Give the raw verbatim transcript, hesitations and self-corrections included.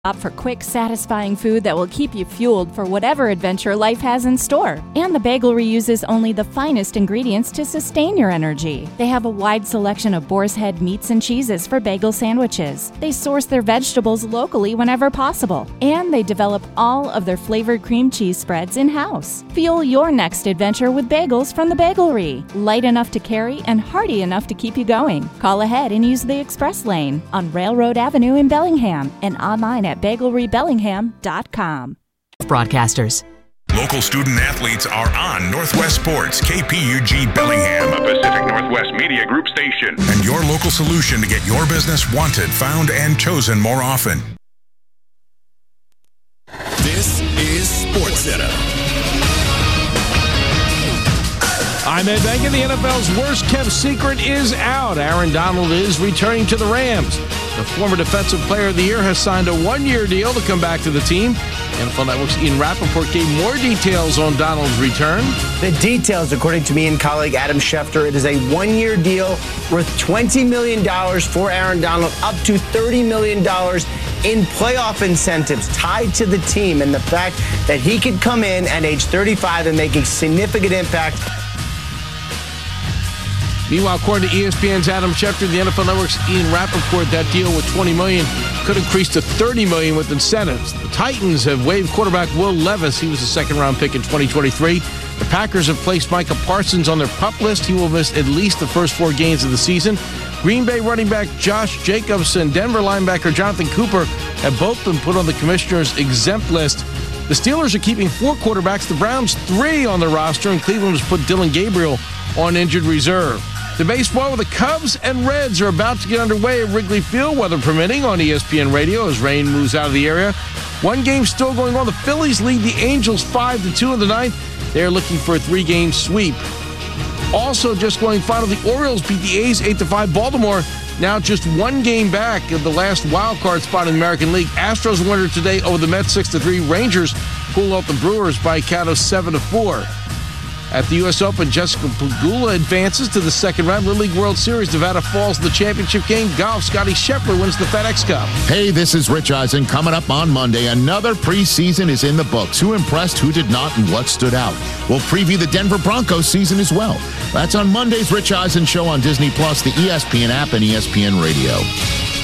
Opt for quick, satisfying food that will keep you fueled for whatever adventure life has in store. And the Bagelry uses only the finest ingredients to sustain your energy. They have a wide selection of boar's head meats and cheeses for bagel sandwiches. They source their vegetables locally whenever possible. And they develop all of their flavored cream cheese spreads in-house. Fuel your next adventure with bagels from the Bagelry. Light enough to carry and hearty enough to keep you going. Call ahead and use the express lane on Railroad Avenue in Bellingham and online at at bagelry bellingham dot com. Broadcasters. Local student athletes are on Northwest Sports, K P U G Bellingham, a Pacific Northwest Media Group station, and your local solution to get your business wanted, found, and chosen more often. This is SportsCenter. I'm Ed Benkin. The N F L's worst-kept secret is out. Aaron Donald is returning to the Rams. The former Defensive Player of the Year has signed a one-year deal to come back to the team. N F L Network's Ian Rappaport gave more details on Donald's return. The details, according to me and colleague Adam Schefter, it is a one-year deal worth twenty million dollars for Aaron Donald, up to thirty million dollars in playoff incentives tied to the team, and the fact that he could come in at age thirty-five and make a significant impact. Meanwhile, according to E S P N's Adam Schefter, the N F L Network's Ian Rappaport, that deal with twenty million dollars could increase to thirty million dollars with incentives. The Titans have waived quarterback Will Levis. He was a second-round pick in twenty twenty-three. The Packers have placed Micah Parsons on their PUP list. He will miss at least the first four games of the season. Green Bay running back Josh Jacobs and Denver linebacker Jonathan Cooper have both been put on the commissioner's exempt list. The Steelers are keeping four quarterbacks, the Browns three on the roster, and Cleveland has put Dylan Gabriel on injured reserve. The baseball with the Cubs and Reds are about to get underway at Wrigley Field, weather permitting, on E S P N Radio as rain moves out of the area. One game still going on. The Phillies lead the Angels five to two in the ninth. They're looking for a three-game sweep. Also just going final, the Orioles beat the A's eight to five. Baltimore now just one game back of the last wild card spot in the American League. Astros winner today over the Mets six to three. Rangers pull out the Brewers by a count of seven to four. At the U S Open, Jessica Pegula advances to the second round. Little League World Series, Nevada Falls, the championship game. Golf, Scotty Scheffler wins the FedEx Cup. Hey, this is Rich Eisen. Coming up on Monday, another preseason is in the books. Who impressed, who did not, and what stood out? We'll preview the Denver Broncos season as well. That's on Monday's Rich Eisen Show on Disney Plus, the E S P N app, and E S P N Radio.